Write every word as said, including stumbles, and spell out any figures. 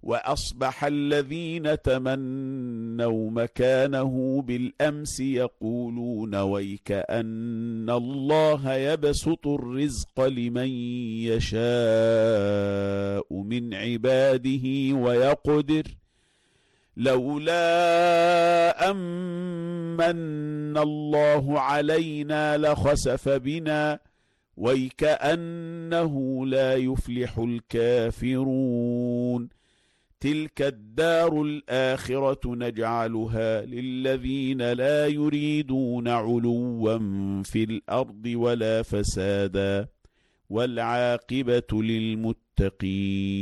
وأصبح الذين تمنوا مكانه بالأمس يقولون ويكأن الله يبسط الرزق لمن يشاء من عباده ويقدر لولا أمن الله علينا لخسف بنا ويكأنه لا يفلح الكافرون تلك الدار الآخرة نجعلها للذين لا يريدون علوا في الأرض ولا فسادا والعاقبة للمتقين.